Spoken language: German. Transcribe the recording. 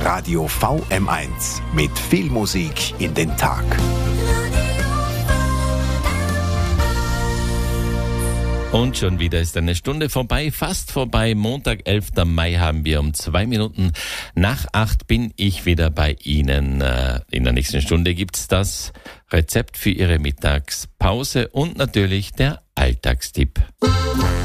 Radio VM1 mit viel Musik in den Tag. Und schon wieder ist eine Stunde vorbei, fast vorbei. Montag, 11. Mai haben wir um 2 Minuten nach 8 bin ich wieder bei Ihnen. In der nächsten Stunde gibt's das Rezept für Ihre Mittagspause und natürlich der Alltagstipp.